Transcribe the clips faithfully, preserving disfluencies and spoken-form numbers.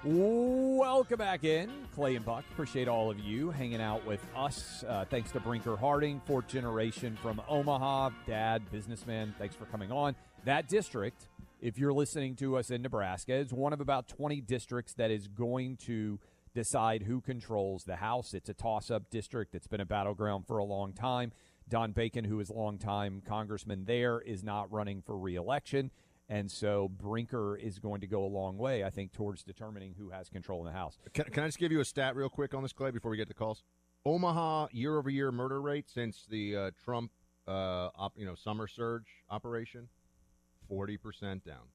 Welcome back in. Clay and Buck, appreciate all of you hanging out with us. Uh, thanks to Brinker Harding, fourth generation from Omaha, dad, businessman. Thanks for coming on. That district, if you're listening to us in Nebraska, is one of about twenty districts that is going to decide who controls the House. It's a toss-up district. It's been a battleground for a long time. Don Bacon, who is a longtime congressman there, is not running for re-election. And so Brinker is going to go a long way, I think, towards determining who has control in the House. Can, can I just give you a stat real quick on this, Clay, before we get to calls? Omaha year-over-year murder rate since the uh, Trump uh, op, you know, summer surge operation, forty percent down.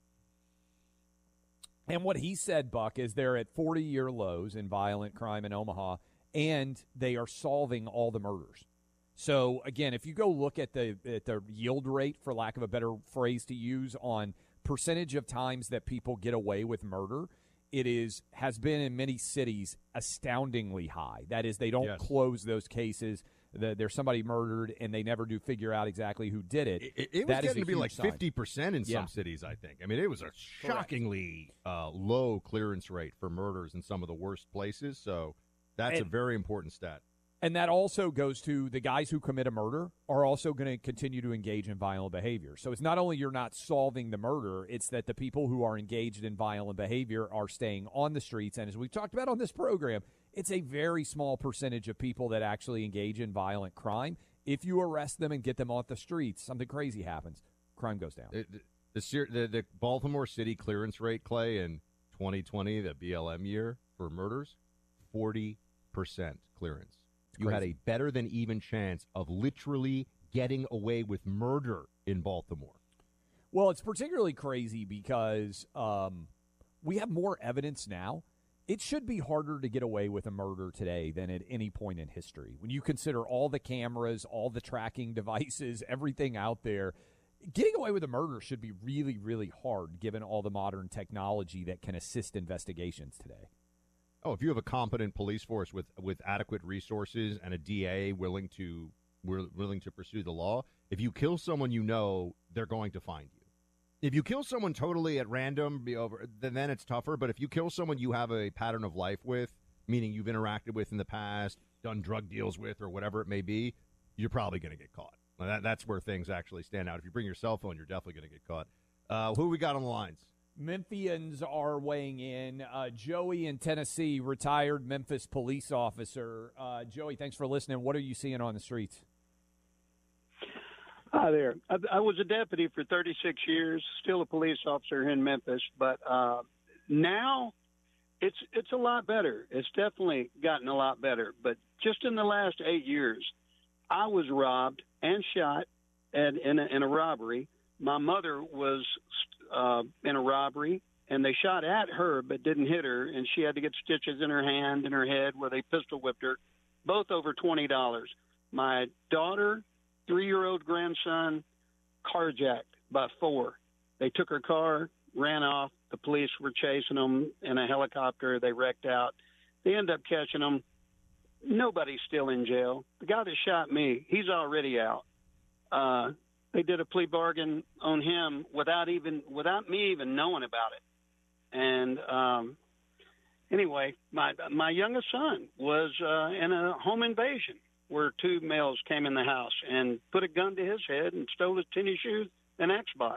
And what he said, Buck, is they're at forty-year lows in violent crime in Omaha, and they are solving all the murders. So, again, if you go look at the at the yield rate, for lack of a better phrase to use, on percentage of times that people get away with murder, it is has been in many cities astoundingly high. That is, they don't yes. close those cases. The, there's somebody murdered, and they never do figure out exactly who did it. It, it was that getting to be like sign. fifty percent in yeah. some cities, I think. I mean, it was a shockingly uh, low clearance rate for murders in some of the worst places. So that's and, a very important stat. And that also goes to the guys who commit a murder are also going to continue to engage in violent behavior. So it's not only you're not solving the murder, it's that the people who are engaged in violent behavior are staying on the streets. And as we've talked about on this program, it's a very small percentage of people that actually engage in violent crime. If you arrest them and get them off the streets, something crazy happens. Crime goes down. The, the, the, the Baltimore City clearance rate, Clay, in twenty twenty, the B L M year for murders, forty percent clearance. You had a better than even chance of literally getting away with murder in Baltimore. Well, it's particularly crazy because um, we have more evidence now. It should be harder to get away with a murder today than at any point in history. When you consider all the cameras, all the tracking devices, everything out there, getting away with a murder should be really, really hard given all the modern technology that can assist investigations today. Oh, if you have a competent police force with with adequate resources and a D A willing to willing to pursue the law, if you kill someone you know, they're going to find you. If you kill someone totally at random, be over, then, then it's tougher. But if you kill someone you have a pattern of life with, meaning you've interacted with in the past, done drug deals with, or whatever it may be, you're probably going to get caught. That, that's where things actually stand out. If you bring your cell phone, you're definitely going to get caught. Uh, who we got on the lines? Memphians are weighing in. Uh, Joey in Tennessee, retired Memphis police officer. Uh, Joey, thanks for listening. What are you seeing on the streets? Hi there. I, I was a deputy for thirty-six years, still a police officer in Memphis, but uh, now it's it's a lot better. It's definitely gotten a lot better. But just in the last eight years, I was robbed and shot at, in, a, in a robbery. My mother was uh, in a robbery, and they shot at her but didn't hit her, and she had to get stitches in her hand and her head where they pistol whipped her, both over twenty dollars. My daughter, three-year-old grandson, carjacked by four. They took her car, ran off. The police were chasing them in a helicopter. They wrecked out. They ended up catching them. Nobody's still in jail. The guy that shot me, he's already out. Uh, they did a plea bargain on him without even without me even knowing about it. And um, anyway, my my youngest son was uh, in a home invasion where two males came in the house and put a gun to his head and stole his tennis shoes and Xbox.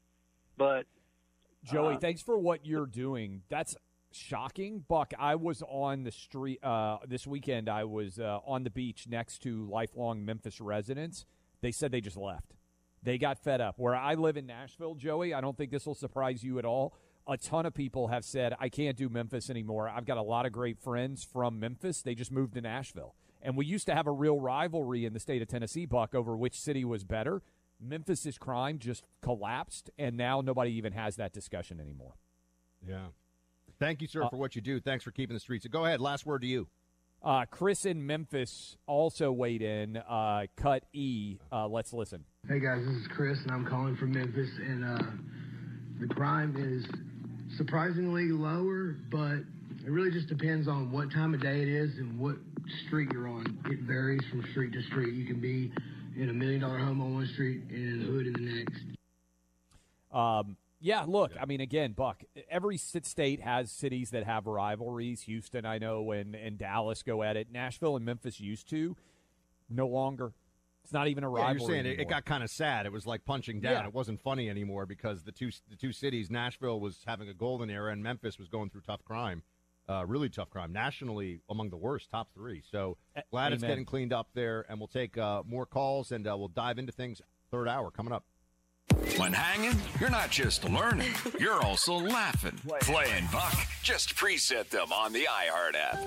But Joey, uh, thanks for what you're doing. That's shocking. Buck, I was on the street uh, this weekend. I was uh, on the beach next to lifelong Memphis residents. They said they just left. They got fed up. Where I live in Nashville, Joey, I don't think this will surprise you at all. A ton of people have said, I can't do Memphis anymore. I've got a lot of great friends from Memphis. They just moved to Nashville. And we used to have a real rivalry in the state of Tennessee, Buck, over which city was better. Memphis's crime just collapsed, and now nobody even has that discussion anymore. Yeah. Thank you, sir, uh, for what you do. Thanks for keeping the streets. Go ahead. Last word to you. Uh, Chris in Memphis also weighed in. Uh, cut E. Uh, let's listen. Hey, guys, this is Chris, and I'm calling from Memphis. And uh, the crime is surprisingly lower, but it really just depends on what time of day it is and what street you're on. It varies from street to street. You can be in a million-dollar home on one street and in the hood in the next. Um, Yeah, look, I mean, again, Buck, every sit- state has cities that have rivalries. Houston, I know, and, and Dallas go at it. Nashville and Memphis used to. No longer. It's not even a rivalry. Yeah, you're saying it, anymore. it got kind of sad. It was like punching down. Yeah. It wasn't funny anymore because the two the two cities, Nashville was having a golden era and Memphis was going through tough crime, uh, really tough crime, nationally among the worst, top three. So glad Amen. it's getting cleaned up there, and we'll take uh, more calls and uh, we'll dive into things. Third hour coming up. When hanging, you're not just learning, you're also laughing. Flay and Buck, just preset them on the iHeart app.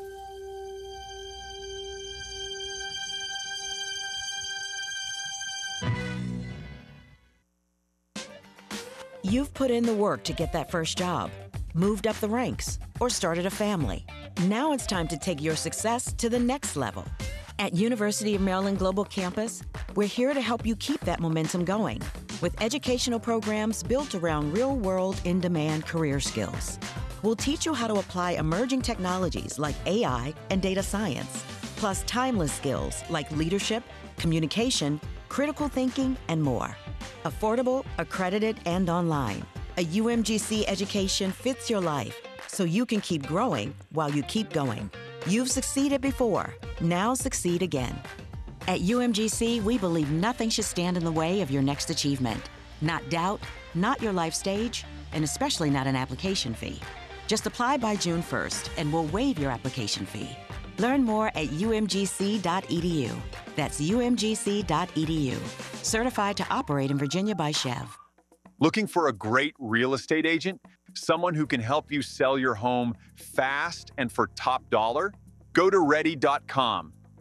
You've put in the work to get that first job, moved up the ranks, or started a family. Now it's time to take your success to the next level. At University of Maryland Global Campus, we're here to help you keep that momentum going with educational programs built around real-world, in-demand career skills. We'll teach you how to apply emerging technologies like A I and data science, plus timeless skills like leadership, communication, critical thinking, and more. Affordable, accredited, and online. A U M G C education fits your life, so you can keep growing while you keep going. You've succeeded before. Now succeed again. At U M G C, we believe nothing should stand in the way of your next achievement. Not doubt, not your life stage, and especially not an application fee. Just apply by June first, and we'll waive your application fee. Learn more at U M G C dot E D U. That's U M G C dot E D U. Certified to operate in Virginia by Chev. Looking for a great real estate agent? Someone who can help you sell your home fast and for top dollar? Go to ready dot com.